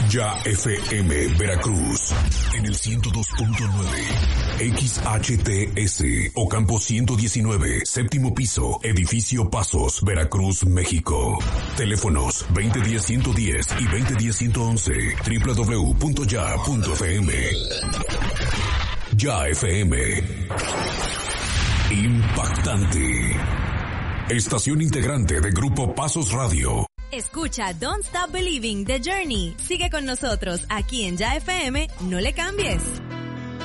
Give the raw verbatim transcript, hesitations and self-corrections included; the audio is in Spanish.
Ya F M Veracruz en el ciento dos punto nueve, X H T S Ocampo ciento diecinueve, séptimo piso, edificio Pasos, Veracruz, México. Teléfonos veinte diez ciento diez y veinte diez ciento once, doble u doble u doble u punto ya punto f m. Ya F M. Impactante. Estación integrante de Grupo Pasos Radio. Escucha Don't Stop Believing The Journey. Sigue con nosotros aquí en Ya F M. No le cambies.